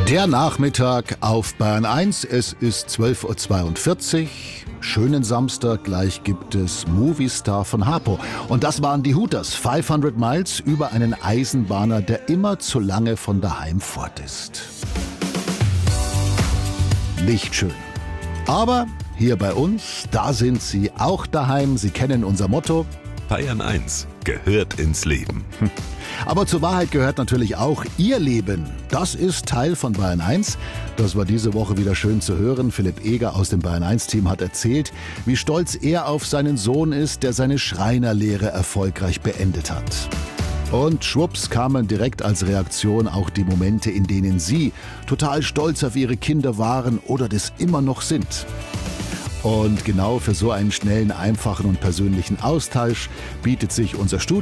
Der Nachmittag auf Bayern 1, es ist 12:42 Uhr. Schönen Samstag, gleich gibt es Movistar von Harpo. Und das waren die Hooters, 500 Miles über einen Eisenbahner, der immer zu lange von daheim fort ist. Nicht schön. Aber hier bei uns, da sind Sie auch daheim. Sie kennen unser Motto. Bayern 1 gehört ins Leben. Aber zur Wahrheit gehört natürlich auch Ihr Leben. Das ist Teil von Bayern 1. Das war diese Woche wieder schön zu hören. Philipp Eger aus dem Bayern 1-Team hat erzählt, wie stolz er auf seinen Sohn ist, der seine Schreinerlehre erfolgreich beendet hat. Und schwupps kamen direkt als Reaktion auch die Momente, in denen Sie total stolz auf Ihre Kinder waren oder das immer noch sind. Und genau für so einen schnellen, einfachen und persönlichen Austausch bietet sich unser Studio